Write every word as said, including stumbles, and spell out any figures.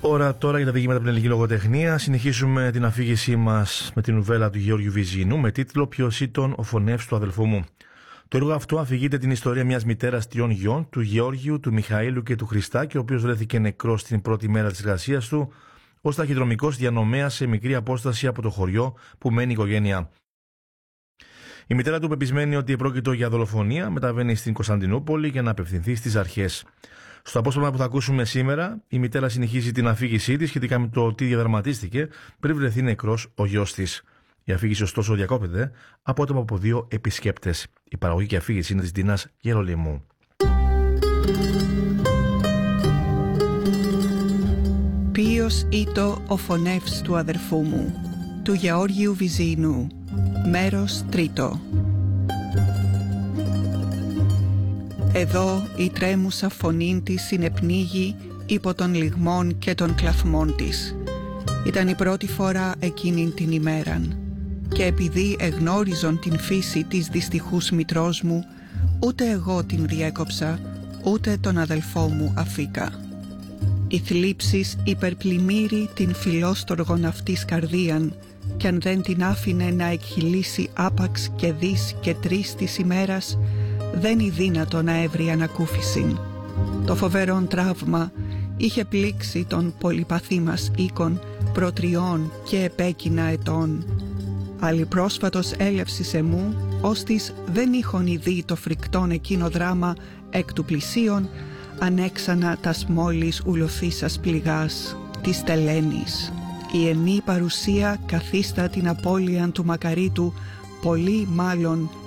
Ώρα τώρα για τα διηγήματα από την ελληνική λογοτεχνία. Συνεχίσουμε την αφήγησή μας με την νουβέλα του Γεώργιου Βυζίνου με τίτλο «Ποιος ήταν ο φωνεύς του αδελφού μου». Το έργο αυτό αφηγείται την ιστορία μιας μητέρας τριών γιών, του Γεώργιου, του Μιχαήλου και του Χριστάκη, ο οποίος βρέθηκε νεκρός την πρώτη μέρα της εργασίας του ως ταχυδρομικός διανομέας σε μικρή απόσταση από το χωριό που μένει η οικογένεια. Η μητέρα του, πεπισμένη ότι επρόκειτο για δολοφονία, μεταβαίνει στην Κωνσταντινούπολη για να απευθυνθεί στις αρχές. Στο απόσπασμα που θα ακούσουμε σήμερα, η μητέρα συνεχίζει την αφήγησή της σχετικά με το τι διαδραματίστηκε πριν βρεθεί νεκρός ο γιος της. Η αφήγηση ωστόσο διακόπτεται απότομα από δύο επισκέπτες. Η παραγωγή και αφήγηση είναι της Ντίνας Γερολίμου. Ποιος ήτο ο φωνεύς του αδερφού μου, του Γεώργιου Βυζίνου. Μέρος τρίτο. Εδώ η τρέμουσα φωνήν της συνεπνίγει υπό των λυγμών και των κλαθμών της. Ήταν η πρώτη φορά εκείνην την ημέραν, και επειδή εγνώριζον την φύση της δυστυχούς μητρός μου, ούτε εγώ την διέκοψα, ούτε τον αδελφό μου αφήκα. Η θλίψης υπερπλημμύρει την φιλόστοργον αυτής καρδίαν, κι αν δεν την άφηνε να εκχυλήσει άπαξ και δις και τρεις της ημέρας, δεν είναι δύνατο να έβρει ανακούφισιν. Το φοβερόν τραύμα είχε πλήξει τον πολυπαθή μας οίκον προτριών και επέκεινα ετών. Αλληπρόσφατος έλευσης εμού, ώστις δεν είχον ειδεί το φρικτόν εκείνο δράμα εκ του πλησίον, ανέξανα τας μόλις ουλωθήσας πληγάς της τελένης. Η εμή παρουσία καθίστα την απώλειαν του μακαρίτου πολύ μάλλον